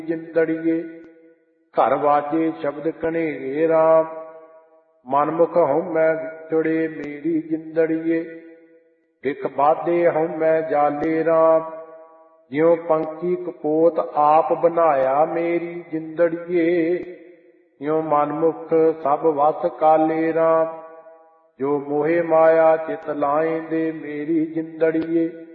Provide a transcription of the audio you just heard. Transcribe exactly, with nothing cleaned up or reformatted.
ਜਿੰਦੜੀਏ। ਘਰ ਵਾਜੇ ਸ਼ਬਦ ਕਨੇਰੇ ਰਾਮ, ਮਨਮੁਖ ਹਉਮੈ ਵਿਛੜੇ ਮੇਰੀ ਜਿੰਦੜੀਏ। ਬਿਖ ਬਾਧੇ ਹਉਮੈ ਜਾਲੇ ਰਾਮ, ਜਿਉ ਪੰਛੀ ਕਪੋਤ ਆਪ ਬਨਾਇਆ ਮੇਰੀ ਜਿੰਦੜੀਏ। ਇਉ ਮਨਮੁਖ ਸਭ ਵਸ ਕਾਲੇ ਰਾਮ, ਜੋ ਮੋਹਿ ਮਾਇਆ ਚਿਤ ਲਾਏਂਦੇ ਮੇਰੀ ਜਿੰਦੜੀਏ।